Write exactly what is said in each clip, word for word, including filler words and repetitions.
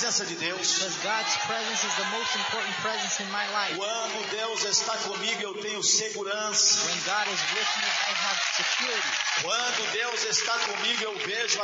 presença de Deus. Because God's presence is the most important presence in my life. Quando Deus está comigo, eu tenho segurança. When God is with me, I have security. Quando Deus está comigo, eu vejo a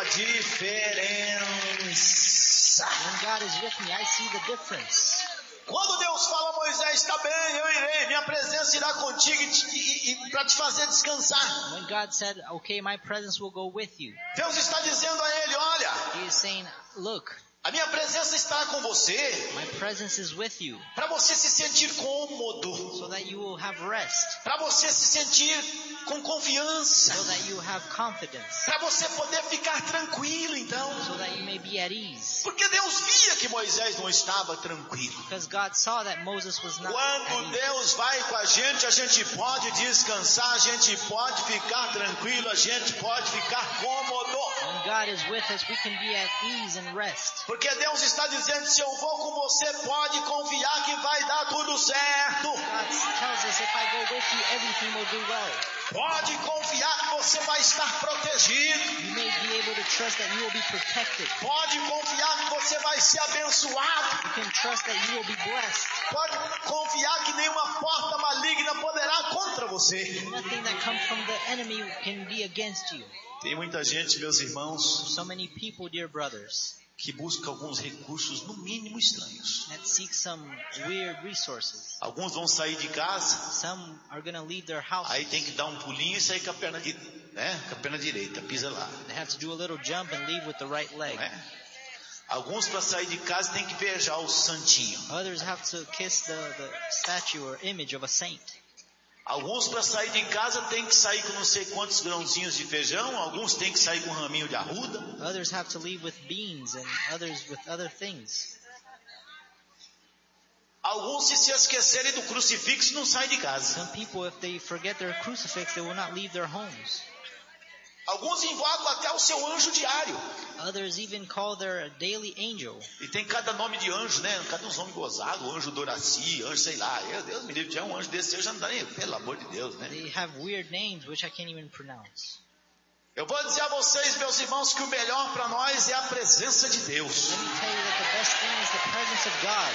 diferença. When God is with me, I see the difference. Quando Deus fala a Moisés, está bem, eu irei, minha presença irá contigo e, e, e para te fazer descansar. When God said, okay, my presence will go with you. Deus está dizendo a ele, olha, He is saying, look, a minha presença está com você my presence is with you para você se sentir cômodo, so that you will have rest, para você se sentir com confiança, so that you have confidence, para você poder ficar tranquilo então. so that you may be at ease. Porque Deus via que Moisés não estava tranquilo. Because God saw that Moses was not at Quando ease. Deus vai com a gente, a gente pode descansar, a gente pode ficar tranquilo, a gente pode ficar cômodo. When God is with us, we can be at ease and rest. Porque Deus está dizendo, se eu vou com você, pode confiar que vai dar tudo certo. God tells us if I go with you, everything will do well. Pode confiar que você vai estar protegido. You may be able to trust that you will be protected. Pode confiar que você vai ser abençoado. You can trust that you will be blessed. Pode confiar que nenhuma porta maligna poderá contra você. Nothing that comes from the enemy can be against you. Tem muita gente, meus irmãos, So many people, dear brothers, que busca alguns recursos no mínimo estranhos. that seek some weird resources. Alguns vão sair de casa, Some are going to leave their house. aí tem que dar um pulinho e sair com a perna, di- né? com a perna direita, pisa lá. They have to do a little jump and leave with the right leg. Não é? Alguns para sair de casa tem que beijar o santinho. Others have to kiss the, the statue or image of a saint. Alguns para sair de casa tem que sair com não sei quantos grãozinhos de feijão. Alguns tem que sair com um raminho de arruda. Others have to leave with beans and others with other things. Alguns, se se esquecerem do crucifixo, não saem de casa. Some people, if they forget their crucifix, they will not leave their homes. Alguns invocam até o seu anjo diário. Others even call their daily angel. E tem cada nome de anjo, né? Cada uns nomes gozados. Anjo Doraci, anjo sei lá. Eu, Deus me livre, tinha um anjo desse, eu já não dá nem, pelo amor de Deus, né? They have weird names which I can't even pronounce. Eu vou dizer a vocês, meus irmãos, que o melhor para nós é a presença de Deus. Let me tell you that the best thing is the presence of God.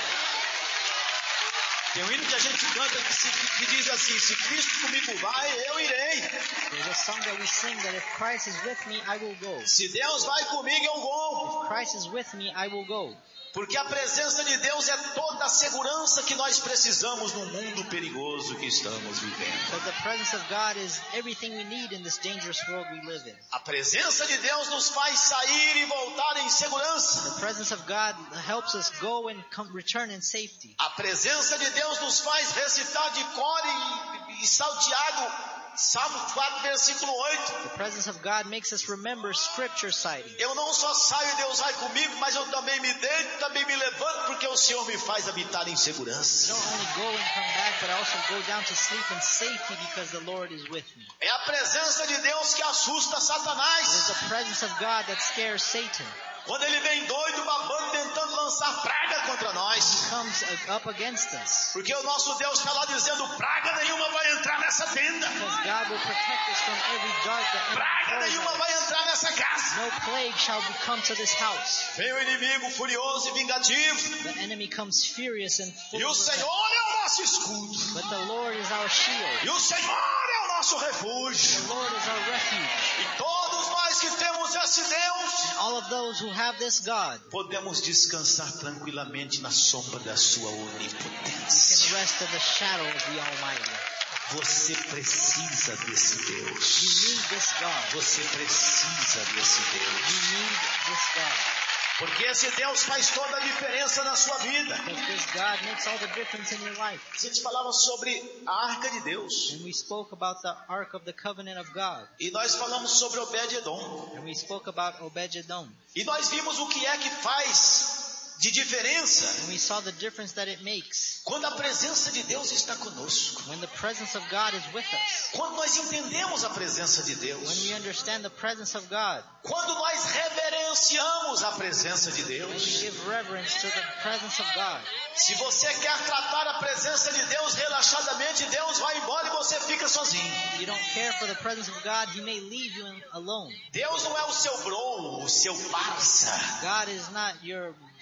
Tem um hino que a gente canta que, se, que diz assim, se Cristo comigo vai, eu irei. There's a song that we sing that if Christ is with me, I will go. Se Deus vai comigo, eu vou. If Christ is with me, I will go. Porque a presença de Deus é toda a segurança que nós precisamos no mundo perigoso que estamos vivendo. Because the presence of God is everything we need in this dangerous world we live in. A presença de Deus nos faz sair e voltar em segurança. The presence of God helps us go and come, return in safety. A presença de Deus nos faz recitar de cor e, e salteado Salmo quatro, versículo oito. The presence of God makes us remember scripture citing. Eu não só saio e Deus vai comigo, mas eu também me deito, também me levanto, porque o Senhor me faz habitar em segurança. I don't only go and come back, but I also go down to sleep in safety because the Lord is with me. É a presença de Deus que assusta Satanás. It is the presence of God that scares Satan. Quando ele vem doido, babando, tentando lançar praga contra nós. He comes up against us. Porque o nosso Deus está lá dizendo, praga nenhuma vai entrar nessa tenda. Because God will protect us from every dart that Praga enemy nenhuma throws at vai us. entrar nessa casa. No plague shall be come to this house. Vem o inimigo furioso e vingativo. The enemy comes furious and full E o of wrath. Senhor é o nosso escudo. But the Lord is our shield. E o Senhor é o nosso refúgio. The Lord is our refuge. E todos nós que temos esse Deus, And all of those who have this God, podemos descansar tranquilamente na sombra da sua we can onipotência. rest in the shadow of the Almighty. Você precisa desse You Deus. need this God. Você precisa desse Deus. You need this God. Porque esse Deus faz toda a diferença na sua vida. Because this God makes all the difference in your life. A gente falava sobre a arca de Deus. And we spoke about the Ark of the Covenant of God. E nós falamos sobre Obed-Edom. And we spoke about Obed-Edom. E nós vimos o que é que faz de diferença And we saw the difference that it makes quando a presença de Deus está conosco. when the presence of God is with us. Quando nós entendemos a presença de When Deus. we understand the presence of God. Quando nós reverenciamos a presença de When we Deus. give reverence to the presence of God. Se você quer tratar a presença de Deus relaxadamente, Deus vai embora e você fica sozinho. If you don't care for the presence of God, He may leave you in- alone. Deus não é o seu bro, o seu parça. God is not your